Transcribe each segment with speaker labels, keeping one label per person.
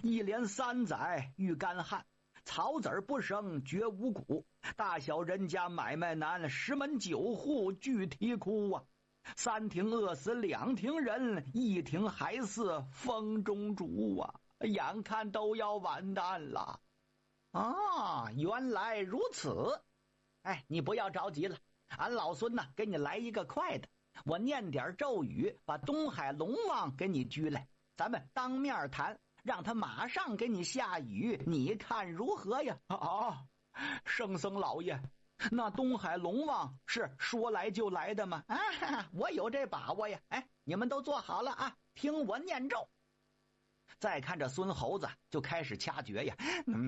Speaker 1: 一连3载遇干旱，草籽不生绝五谷，大小人家买卖难，10门9户俱啼哭啊！3庭饿死2庭人，1庭还似风中烛啊！眼看都要完蛋了啊！原来如此。哎，你不要着急了，俺老孙呢，给你来一个快的，我念点咒语，把东海龙王给你拘来，咱们当面谈，让他马上给你下雨，你看如何呀？圣僧老爷，那东海龙王是说来就来的吗？我有这把握呀！哎，你们都坐好了啊，听我念咒。再看这孙猴子就开始掐诀呀，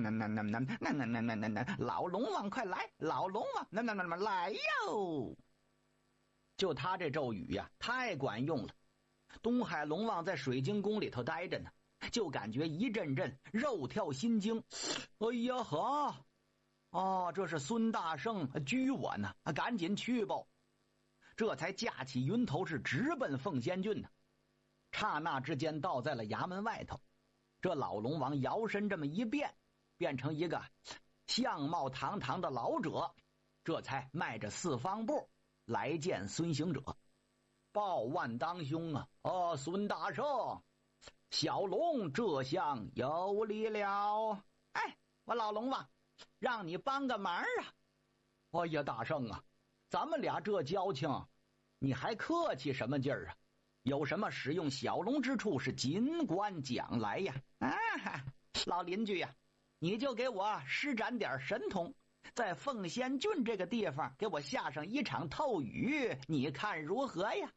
Speaker 1: 老龙王快来，老龙王来哟！就他这咒语呀，太管用了。东海龙王在水晶宫里头待着呢，就感觉一阵阵肉跳心惊。哎呀呵！这是孙大圣拘我呢，赶紧去吧！这才架起云头，是直奔凤仙郡呢。刹那之间到在了衙门外头，这老龙王摇身这么一变，变成一个相貌堂堂的老者，这才迈着4方步来见孙行者，报万当兄啊！孙大圣，小龙这厢有礼了。哎，我老龙王，让你帮个忙啊！哎呀，大圣啊，咱们俩这交情，你还客气什么劲儿啊？有什么使用小龙之处，是尽管讲来呀！老邻居呀，你就给我施展点神通，在凤仙郡这个地方给我下上一场透雨，你看如何呀？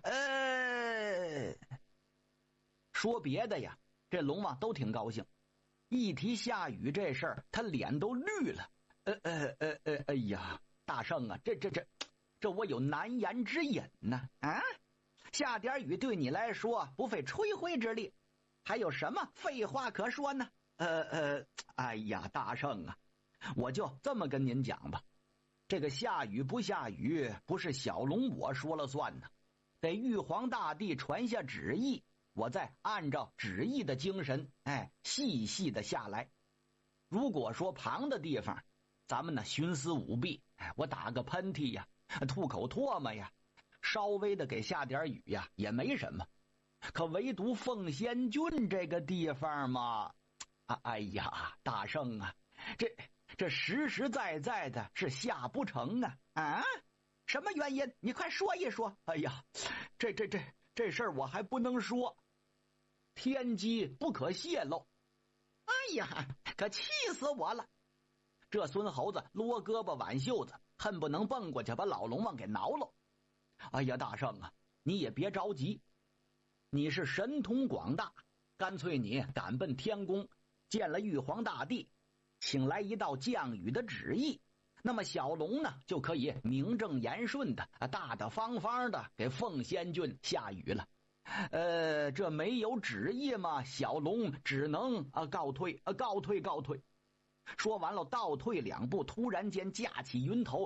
Speaker 1: 说别的呀，这龙王都挺高兴，一提下雨这事儿，他脸都绿了。哎呀，大圣啊，这我有难言之隐呢。下点雨对你来说不费吹灰之力，还有什么废话可说呢？哎呀，大圣啊，我就这么跟您讲吧，这个下雨不下雨，不是小龙我说了算呢，得玉皇大帝传下旨意，我再按照旨意的精神，细细的下来。如果说旁的地方，咱们呢徇私舞弊，我打个喷嚏呀，吐口唾沫呀，稍微的给下点雨呀，也没什么。可唯独凤仙郡这个地方嘛，哎呀，大圣啊，这实实在在的是下不成啊！什么原因？你快说一说。哎呀，这事儿我还不能说，天机不可泄露。哎呀，可气死我了！这孙猴子撸胳膊挽袖子，恨不能蹦过去把老龙王给挠了。哎呀，大圣啊，你也别着急，你是神通广大，干脆你赶奔天宫，见了玉皇大帝，请来一道降雨的旨意，那么小龙呢就可以名正言顺的大大方方的给凤仙郡下雨了。这没有旨意嘛，小龙只能告退。说完了倒退2步，突然间架起云头，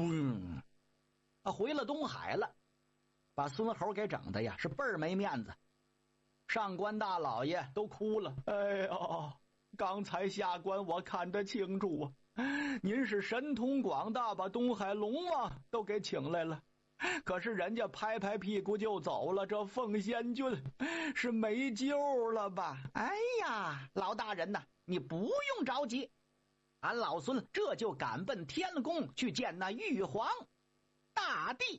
Speaker 1: 回了东海了，把孙猴给整的呀是倍儿没面子。上官大老爷都哭了。哎呀，刚才下官我看得清楚啊，您是神通广大，把东海龙王都给请来了，可是人家拍拍屁股就走了，这凤仙郡是没救了吧？哎呀，老大人呐，你不用着急，俺老孙这就赶奔天宫去见那玉皇大帝。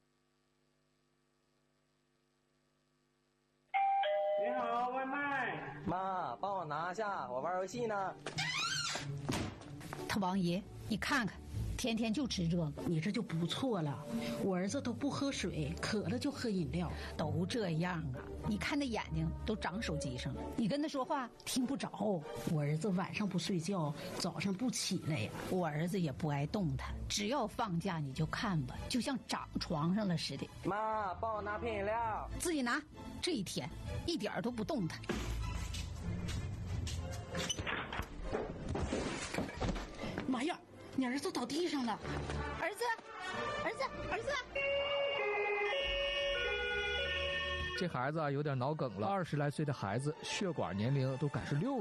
Speaker 2: 你好，外卖。
Speaker 3: 妈，帮我拿下，我玩游戏呢。
Speaker 4: 他王爷，你看看，天天就吃这个，
Speaker 5: 你这就不错了。我儿子都不喝水，渴了就喝饮料，
Speaker 4: 都这样啊。你看那眼睛都长手机上了，你跟他说话听不着。
Speaker 5: 我儿子晚上不睡觉，早上不起来呀。
Speaker 4: 我儿子也不爱动弹，只要放假你就看吧，就像长床上了似的。
Speaker 3: 妈，帮我拿瓶饮料。
Speaker 4: 自己拿，这一天一点都不动弹。
Speaker 5: 妈呀，你儿子倒地上了！
Speaker 4: 儿子！
Speaker 6: 这孩子有点脑梗了，20来岁的孩子，血管年龄都赶是6